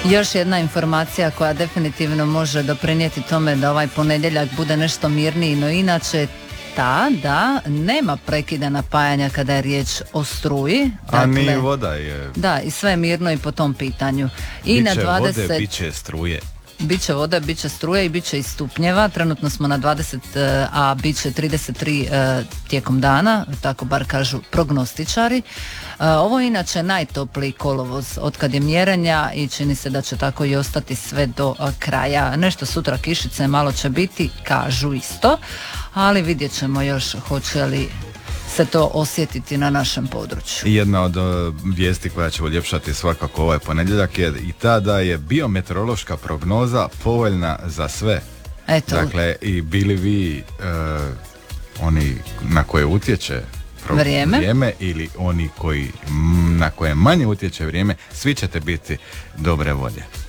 Još jedna informacija koja definitivno može doprinijeti tome da ovaj ponedjeljak bude nešto mirniji, no inače ta da nema prekida napajanja kada je riječ o struji. Dakle, a ni voda je. Da, i sve je mirno i po tom pitanju. I biće na 20... vode, biće struje. Biće vode, biće struje i biće i stupnjeva. Trenutno smo na 20, a biće 33 tijekom dana, tako bar kažu prognostičari. Ovo je inače najtopliji kolovoz od kad je mjerenja i čini se da će tako i ostati sve do kraja. Nešto sutra kišice malo će biti, kažu isto, ali vidjet ćemo još hoće li se to osjetiti na našem području. Jedna od vijesti koja će uljepšati svakako ovaj ponedjeljak je i ta da je biometeorološka prognoza povoljna za sve. Eto. Dakle, i bili vi oni na koje utječe vrijeme ili oni koji na koje manje utječe vrijeme, svi ćete biti dobre volje.